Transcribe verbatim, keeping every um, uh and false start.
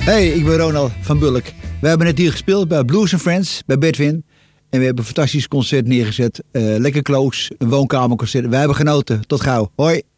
Hey, ik ben Ronald van Bulk. We hebben net hier gespeeld bij Blues and Friends, bij Bedwin. En we hebben een fantastisch concert neergezet. Uh, lekker close, een woonkamerconcert. Wij hebben genoten. Tot gauw. Hoi.